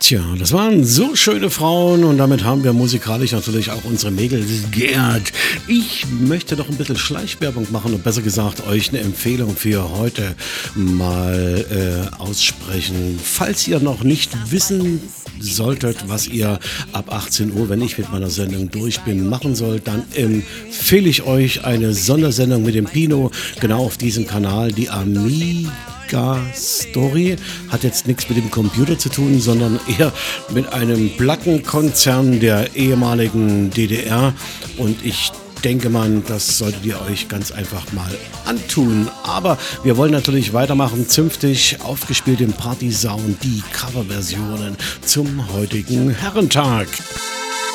Tja, das waren so schöne Frauen und damit haben wir musikalisch natürlich auch unsere Mägel geehrt. Ich möchte doch ein bisschen Schleichwerbung machen und besser gesagt euch eine Empfehlung für heute mal aussprechen. Falls ihr noch nicht wissen solltet, was ihr ab 18 Uhr, wenn ich mit meiner Sendung durch bin, machen sollt, dann empfehle ich euch eine Sondersendung mit dem Pino, genau auf diesem Kanal, die Amiga-Story. Hat jetzt nichts mit dem Computer zu tun, sondern eher mit einem Plattenkonzern der ehemaligen DDR. Und ich denke mal, das solltet ihr euch ganz einfach mal antun. Aber wir wollen natürlich weitermachen, zünftig aufgespielt im Partysound, die Coverversionen zum heutigen Herrentag.